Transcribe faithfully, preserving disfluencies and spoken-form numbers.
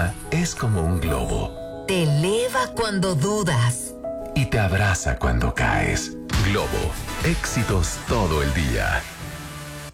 vida es como un globo. Te eleva cuando dudas Y te abraza cuando caes. Globo, éxitos todo el día.